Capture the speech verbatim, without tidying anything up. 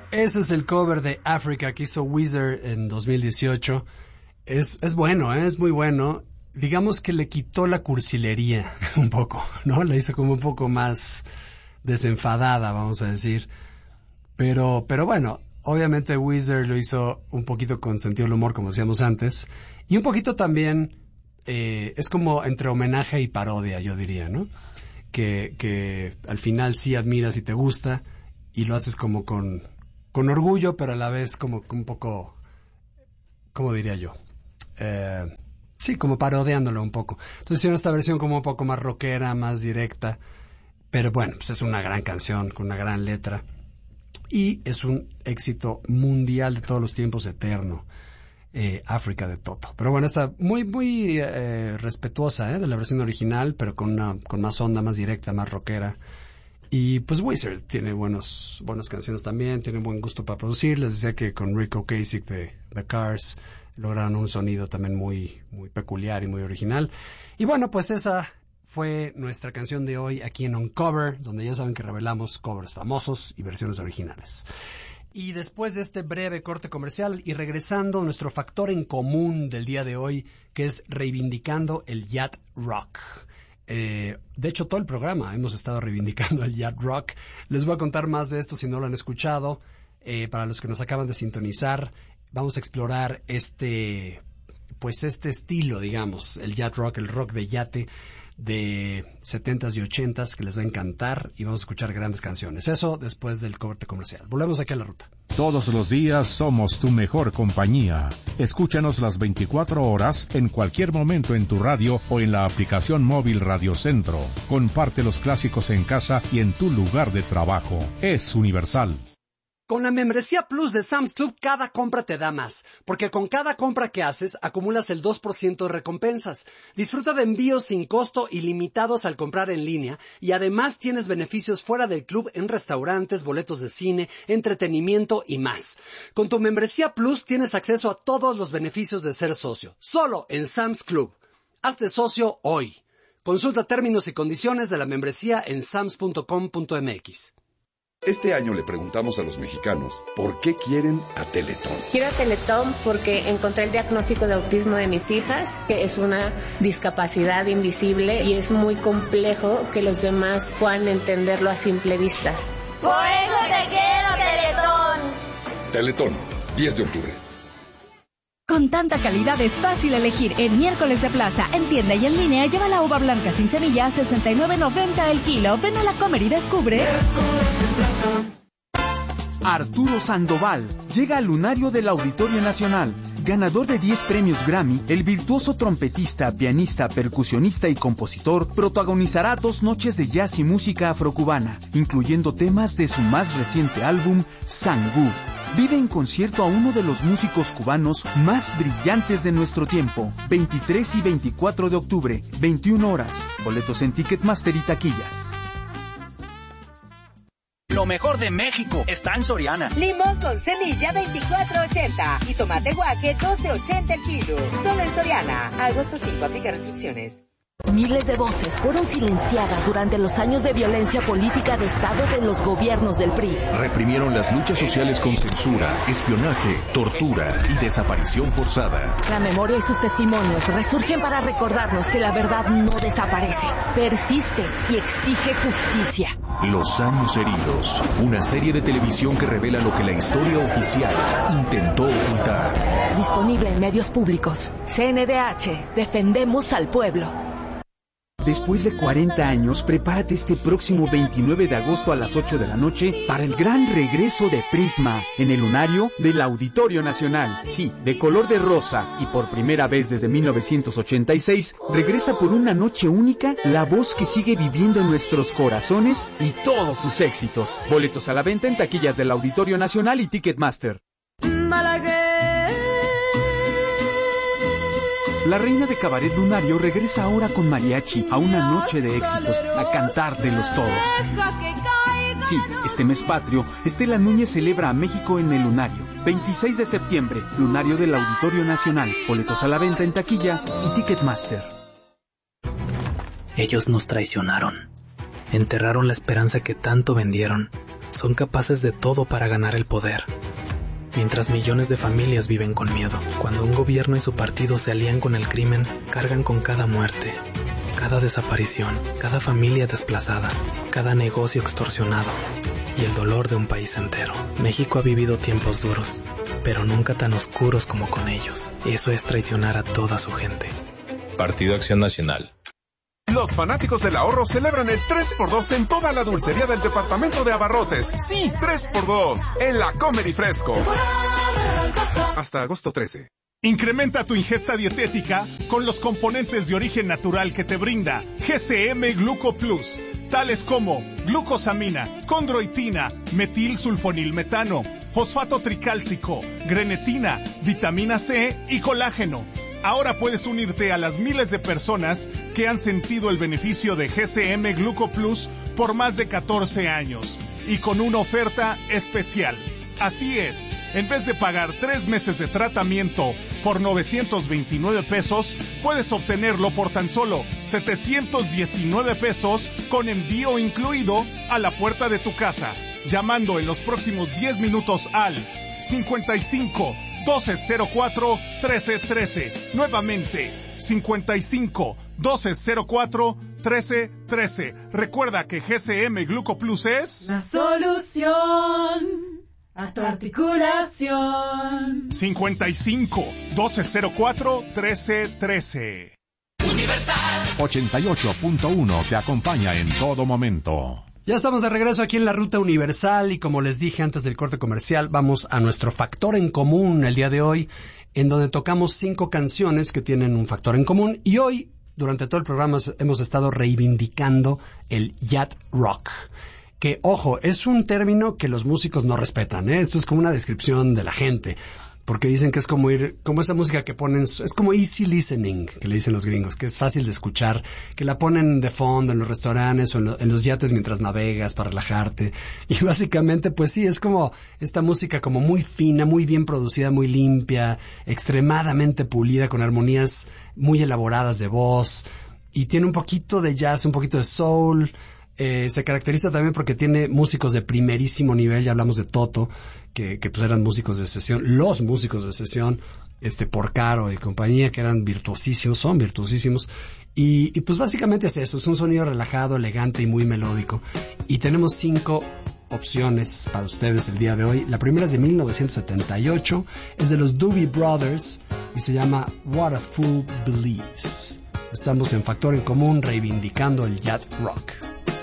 ese es el cover de Africa que hizo Weezer en dos mil dieciocho. Es, es bueno, ¿eh? Es muy bueno. Digamos que le quitó la cursilería un poco, ¿no? La hizo como un poco más desenfadada, vamos a decir. Pero, pero bueno, obviamente Weezer lo hizo un poquito con sentido del humor, como decíamos antes. Y un poquito también, eh, es como entre homenaje y parodia, yo diría, ¿no? Que, que al final sí admiras y te gusta, y lo haces como con, con orgullo, pero a la vez como un poco, ¿cómo diría yo? Eh, sí, como parodiándolo un poco. Entonces hicieron esta versión como un poco más rockera, más directa, pero bueno, pues es una gran canción, con una gran letra, y es un éxito mundial de todos los tiempos, eterno. Eh, África de Toto. Pero bueno, está muy, muy eh, respetuosa eh, de la versión original, pero con una, con más onda, más directa, más rockera. Y pues Weezer tiene buenos, buenas canciones también, tiene buen gusto para producir. Les decía que con Rick Ocasek de The Cars lograron un sonido también muy, muy peculiar y muy original. Y bueno, pues esa fue nuestra canción de hoy aquí en Uncover, donde ya saben que revelamos covers famosos y versiones originales. Y después de este breve corte comercial y regresando a nuestro factor en común del día de hoy, que es reivindicando el yacht rock. Eh, de hecho, todo el programa hemos estado reivindicando el yacht rock. Les voy a contar más de esto si no lo han escuchado. Eh, para los que nos acaban de sintonizar, vamos a explorar este, pues este estilo, digamos, el yacht rock, el rock de yate de setentas y ochentas, que les va a encantar, y vamos a escuchar grandes canciones. Eso después del corte comercial. Volvemos aquí a la ruta. Todos los días somos tu mejor compañía. Escúchanos las veinticuatro horas, en cualquier momento en tu radio o en la aplicación móvil Radio Centro. Comparte los clásicos en casa y en tu lugar de trabajo. Es universal. Con la membresía Plus de Sam's Club, cada compra te da más, porque con cada compra que haces, acumulas el dos por ciento de recompensas. Disfruta de envíos sin costo ilimitados al comprar en línea, y además tienes beneficios fuera del club en restaurantes, boletos de cine, entretenimiento y más. Con tu membresía Plus tienes acceso a todos los beneficios de ser socio, solo en Sam's Club. Hazte socio hoy. Consulta términos y condiciones de la membresía en sams punto com punto m x. Este año le preguntamos a los mexicanos por qué quieren a Teletón. Quiero a Teletón porque encontré el diagnóstico de autismo de mis hijas, que es una discapacidad invisible y es muy complejo que los demás puedan entenderlo a simple vista. ¡Por eso te quiero, Teletón! Teletón, diez de octubre. Con tanta calidad es fácil elegir. En Miércoles de Plaza, en tienda y en línea, lleva la uva blanca sin semillas, sesenta y nueve noventa el kilo. Ven a la Comer y descubre. Arturo Sandoval llega al lunario del Auditorio Nacional. Ganador de diez premios Grammy, el virtuoso trompetista, pianista, percusionista y compositor protagonizará dos noches de jazz y música afrocubana, incluyendo temas de su más reciente álbum, Sangú. Vive en concierto a uno de los músicos cubanos más brillantes de nuestro tiempo. veintitrés y veinticuatro de octubre, veintiuna horas. Boletos en Ticketmaster y taquillas. Lo mejor de México está en Soriana. Limón con semilla veinticuatro ochenta y tomate guaje doce ochenta el kilo. Solo en Soriana. Agosto cinco, aplica restricciones. Miles de voces fueron silenciadas durante los años de violencia política de Estado de los gobiernos del P R I. Reprimieron las luchas sociales con censura, espionaje, tortura y desaparición forzada. La memoria y sus testimonios resurgen para recordarnos que la verdad no desaparece, persiste y exige justicia. Los años heridos, una serie de televisión que revela lo que la historia oficial intentó ocultar. Disponible en medios públicos. C N D H, defendemos al pueblo. Después de cuarenta años, prepárate este próximo veintinueve de agosto a las ocho de la noche para el gran regreso de Prisma en el lunario del Auditorio Nacional. Sí, de color de rosa y por primera vez desde mil novecientos ochenta y seis, regresa por una noche única la voz que sigue viviendo en nuestros corazones y todos sus éxitos. Boletos a la venta en taquillas del Auditorio Nacional y Ticketmaster. La reina de cabaret lunario regresa ahora con mariachi a una noche de éxitos, a cantar de los todos. Sí, este mes patrio, Estela Núñez celebra a México en el lunario. veintiséis de septiembre, lunario del Auditorio Nacional. Boletos a la venta en taquilla y Ticketmaster. Ellos nos traicionaron. Enterraron la esperanza que tanto vendieron. Son capaces de todo para ganar el poder, mientras millones de familias viven con miedo. Cuando un gobierno y su partido se alían con el crimen, cargan con cada muerte, cada desaparición, cada familia desplazada, cada negocio extorsionado y el dolor de un país entero. México ha vivido tiempos duros, pero nunca tan oscuros como con ellos. Eso es traicionar a toda su gente. Partido Acción Nacional. Los fanáticos del ahorro celebran el tres por dos en toda la dulcería del departamento de Abarrotes. Sí, tres por dos en la Comer y Fresco. Hasta agosto trece. Incrementa tu ingesta dietética con los componentes de origen natural que te brinda G C M Gluco Plus, tales como glucosamina, condroitina, metilsulfonilmetano, fosfato tricálcico, grenetina, vitamina C y colágeno. Ahora puedes unirte a las miles de personas que han sentido el beneficio de G C M Gluco Plus por más de catorce años y con una oferta especial. Así es, en vez de pagar tres meses de tratamiento por novecientos veintinueve pesos, puedes obtenerlo por tan solo setecientos diecinueve pesos con envío incluido a la puerta de tu casa, llamando en los próximos diez minutos al cincuenta y cinco, doce cero cuatro, trece trece. Nuevamente, cincuenta y cinco, doce cero cuatro, trece trece. Recuerda que G C M Gluco Plus es la solución a tu articulación. cincuenta y cinco, doce cero cuatro, trece trece. Universal ochenta y ocho punto uno te acompaña en todo momento. Ya estamos de regreso aquí en la Ruta Universal y como les dije antes del corte comercial, vamos a nuestro factor en común el día de hoy, en donde tocamos cinco canciones que tienen un factor en común y hoy, durante todo el programa, hemos estado reivindicando el yacht rock. Que, ojo, es un término que los músicos no respetan, ¿eh? Esto es como una descripción de la gente, porque dicen que es como ir, como esa música que ponen, es como easy listening, que le dicen los gringos, que es fácil de escuchar, que la ponen de fondo en los restaurantes o en, lo, en los yates mientras navegas para relajarte. Y básicamente, pues sí, es como esta música como muy fina, muy bien producida, muy limpia, extremadamente pulida, con armonías muy elaboradas de voz, y tiene un poquito de jazz, un poquito de soul. Eh, se caracteriza también porque tiene músicos de primerísimo nivel. Ya hablamos de Toto, que, que pues eran músicos de sesión, los músicos de sesión, este Porcaro y compañía, que eran virtuosísimos, son virtuosísimos. Y, y pues básicamente es eso, es un sonido relajado, elegante y muy melódico. Y tenemos cinco opciones para ustedes el día de hoy. La primera es de mil novecientos setenta y ocho, es de los Doobie Brothers y se llama What a Fool Believes. Estamos en Factor en Común reivindicando el yacht rock.